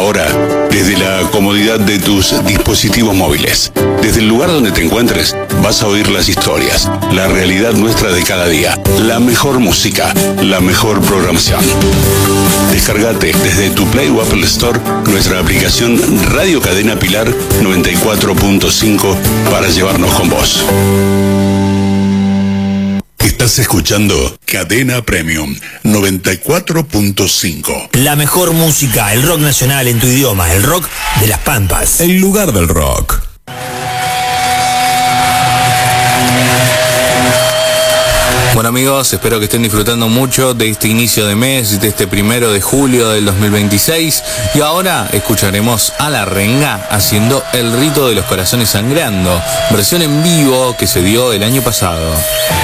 Ahora, desde la comodidad de tus dispositivos móviles, desde el lugar donde te encuentres, vas a oír las historias, la realidad nuestra de cada día, la mejor música, la mejor programación. Descargate desde tu Play o Apple Store nuestra aplicación Radio Cadena Pilar 94.5 para llevarnos con vos. Estás escuchando Cadena Premium 94.5. La mejor música, el rock nacional en tu idioma, el rock de las Pampas. El lugar del rock. Bueno amigos, espero que estén disfrutando mucho de este inicio de mes, de este 1 de julio del 2026. Y ahora escucharemos a La Renga haciendo El Rito de los Corazones Sangrando, versión en vivo que se dio el año pasado.